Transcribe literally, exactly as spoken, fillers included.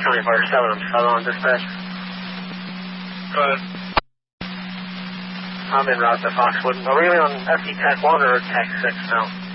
County Fire seven, I'm seven on dispatch. Go ahead. I'm en route to Foxwood. Are we on F E Tech one or Tech six now?